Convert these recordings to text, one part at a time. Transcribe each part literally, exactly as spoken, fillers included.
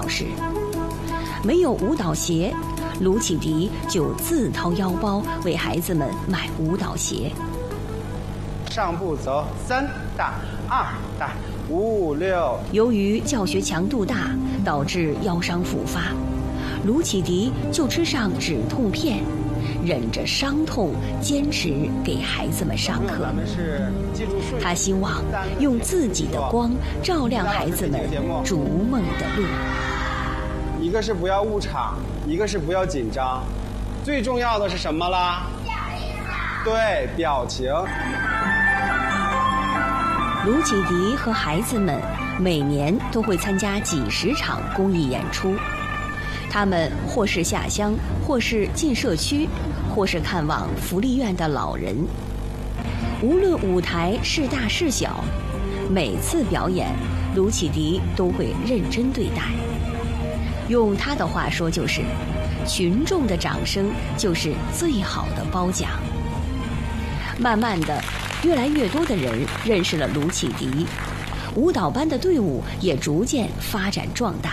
老师。没有舞蹈鞋，卢启迪就自掏腰包为孩子们买舞蹈鞋。 上步走，三大，二大，五六。 由于教学强度大，导致腰伤复发，卢启迪就吃上止痛片，忍着伤痛坚持给孩子们上课。他希望用自己的光照亮孩子们逐梦的路。 一个是不要误场，一个是不要紧张，最重要的是什么啦？对，表情。 卢启迪和孩子们每年都会参加几十场公益演出，他们或是下乡，或是进社区，或是看望福利院的老人。无论舞台是大是小，每次表演，卢启迪都会认真对待。用他的话说就是，群众的掌声就是最好的褒奖。慢慢的，越来越多的人认识了卢启迪，舞蹈班的队伍也逐渐发展壮大。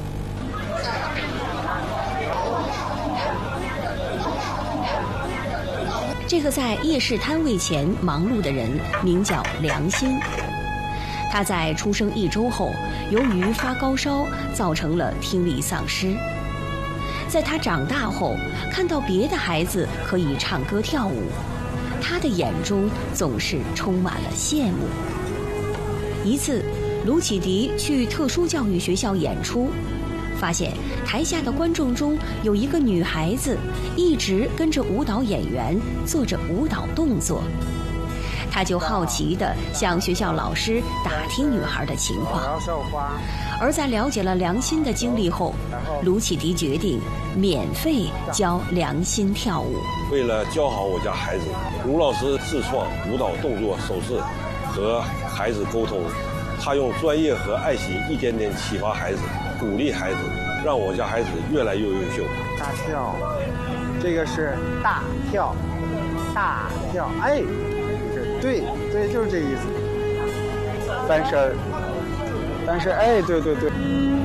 这个在夜市摊位前忙碌的人名叫梁鑫。他在出生一周后，由于发高烧，造成了听力丧失。在他长大后，看到别的孩子可以唱歌跳舞，他的眼中总是充满了羡慕。一次，卢启迪去特殊教育学校演出，发现台下的观众中有一个女孩子一直跟着舞蹈演员做着舞蹈动作。他就好奇地向学校老师打听女孩的情况，而在了解了梁鑫的经历后，卢启迪决定免费教梁鑫跳舞。 为了教好我家孩子，卢老师自创舞蹈动作手势和孩子沟通，他用专业和爱心一点点启发孩子，鼓励孩子，让我家孩子越来越优秀。 大跳，这个是大跳，大跳，哎。对对，就是这意思。翻身儿，翻身，哎，对对对。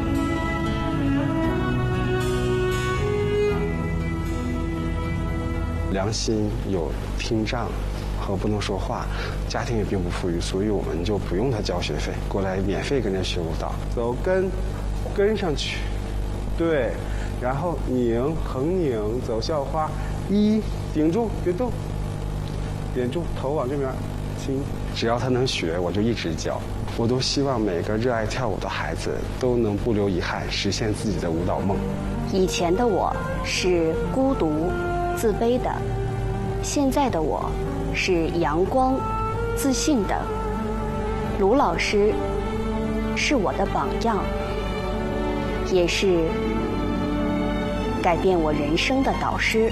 梁鑫有听障和不能说话，家庭也并不富裕，所以我们就不用他交学费，过来免费跟着学舞蹈。走跟，跟上去，对，然后拧横拧，走校花，一顶住，别动。点住，头往这边轻。只要他能学，我就一直教。我都希望每个热爱跳舞的孩子都能不留遗憾，实现自己的舞蹈梦。 以前的我是孤独、自卑的，现在的我是阳光、自信的。卢老师是我的榜样，也是改变我人生的导师。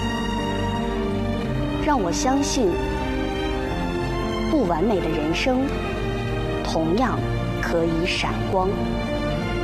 让我相信，不完美的人生同样可以闪光。